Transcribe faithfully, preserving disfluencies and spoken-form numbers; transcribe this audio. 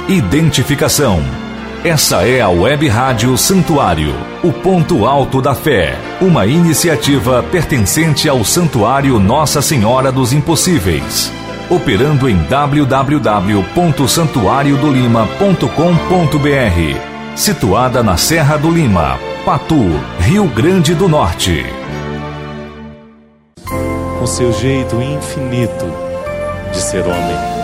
Identificação. Essa é a Web Rádio Santuário, o ponto alto da fé, uma iniciativa pertencente ao Santuário Nossa Senhora dos Impossíveis, operando em w w w ponto santuário do lima ponto com ponto b r, situada na Serra do Lima, Patu, Rio Grande do Norte. Com seu jeito infinito de ser homem,